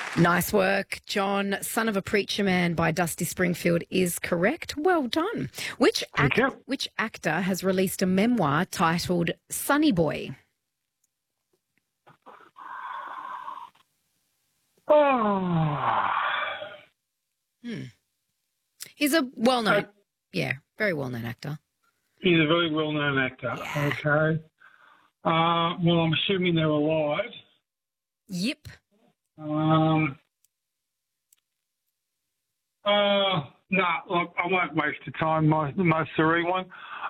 Nice work, John. Son of a Preacher Man by Dusty Springfield is correct. Well done. Which actor has released a memoir titled Sonny Boy? Oh. He's a well-known, very well-known actor. He's a very well-known actor. Yeah. Okay. Well, I'm assuming they're alive. Yep. No, look, I won't waste your time, my serene one.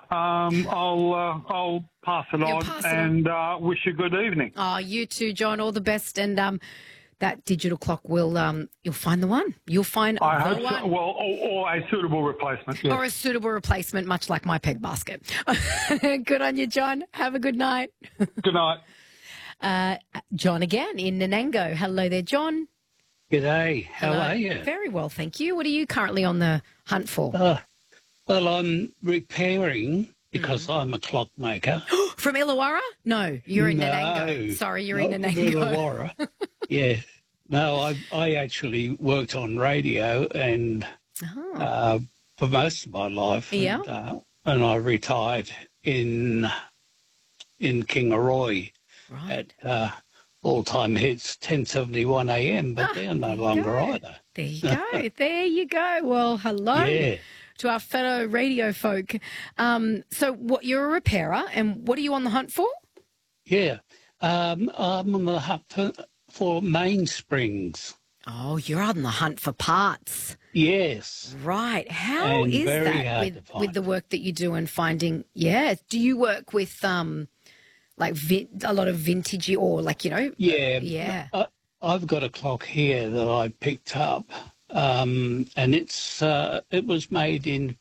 I'll pass it on and wish you a good evening. Oh, you too, John. All the best. And that digital clock will, you'll find the one. You'll find I the hope one. so. Well, or a suitable replacement. Yes. Or a suitable replacement, much like my peg basket. Good on you, John. Have a good night. Good night. John again in Nanango. Hello there, John. G'day. How are you? Very well, thank you. What are you currently on the hunt for? Well, I'm repairing because I'm a clockmaker. From Illawarra? No, you're in Nanango. Sorry, you're in Nanango. Illawarra. Yeah. No, I actually worked on radio and for most of my life. Yeah. And I retired in Kingaroy at all-time hits 10:71 a.m., but they're no longer either. There you go. There you go. Well, hello to our fellow radio folk. So what, you're a repairer, and what are you on the hunt for? Yeah. I'm on the hunt for mainsprings. Oh, you're on the hunt for parts. Yes. Right. How is that with the work that you do and finding, do you work with like a lot of vintagey or like, Yeah. I've got a clock here that I picked up, and it was made in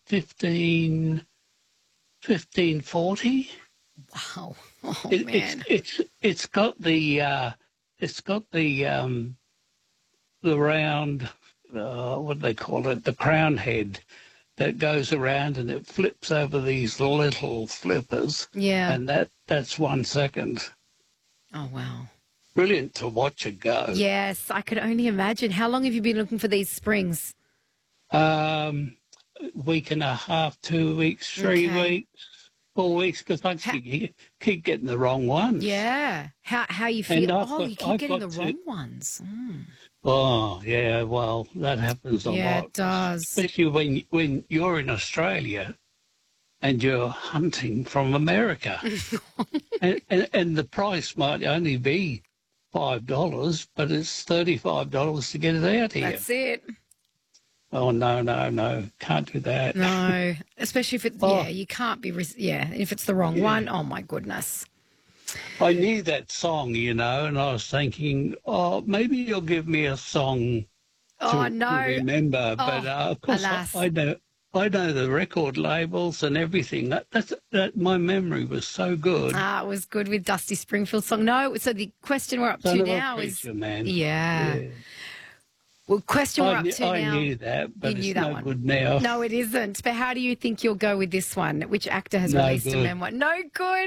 1540. Wow. Oh, man. It's got the round, what do they call it? The crown head that goes around and it flips over these little flippers. Yeah. And that's 1 second. Oh, wow. Brilliant to watch it go. Yes, I could only imagine. How long have you been looking for these springs? Week and a half, 2 weeks, 3 weeks, 4 weeks, because I keep getting the wrong ones. Yeah. How you feel? You keep getting the wrong ones. Oh, yeah, well, that happens a lot. Yeah, it does. Especially when you're in Australia and you're hunting from America. and the price might only be $5, but it's $35 to get it out here. That's it. Oh, no, can't do that. No, especially if it's, you can't be, if it's the wrong one, oh my goodness. I knew that song, and I was thinking, maybe you'll give me a song to remember. But of course, I know the record labels and everything. That my memory was so good. It was good with Dusty Springfield song. No, so the question we're up to now is, Yeah. Well, question we're up to now. I knew that, but it's no good now. No, it isn't. But how do you think you'll go with this one? Which actor has released a memoir? No good.